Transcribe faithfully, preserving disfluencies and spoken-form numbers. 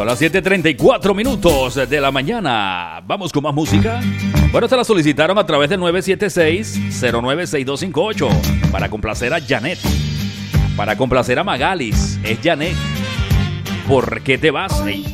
Son las siete treinta y cuatro minutos de la mañana. Vamos con más música. Bueno, te la solicitaron a través del nueve siete seis, cero nueve seis dos cinco ocho para complacer a Janet. Para complacer a Magalis. Es Janet. ¿Por qué te vas? Hey.